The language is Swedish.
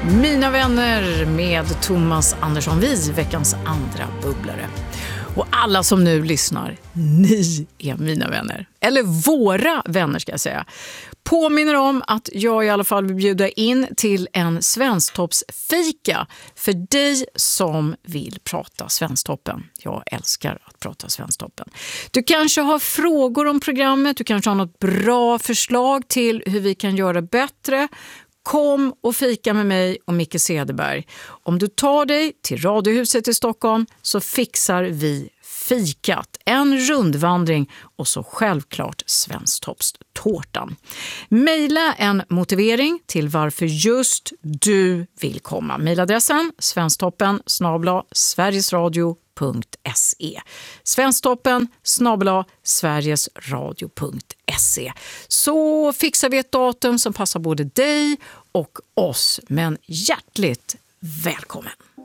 Mina vänner med Thomas Andersson, vi veckans andra bubblare. Och alla som nu lyssnar, ni är mina vänner. Eller våra vänner ska jag säga. Påminner om att jag i alla fall vill bjuda in till en Svensktoppsfika för dig som vill prata Svensktoppen. Jag älskar att prata Svensktoppen. Du kanske har frågor om programmet, du kanske har något bra förslag till hur vi kan göra bättre. Kom och fika med mig och Micke Cederberg. Om du tar dig till Radiohuset i Stockholm så fixar vi fikat, en rundvandring och så självklart Svensktoppstårtan. Maila en motivering till varför just du vill komma. Mailadressen svensktoppen@sverigesradio.se. svensktoppen@sverigesradio.se. Så fixar vi ett datum som passar både dig och oss. Men hjärtligt välkommen!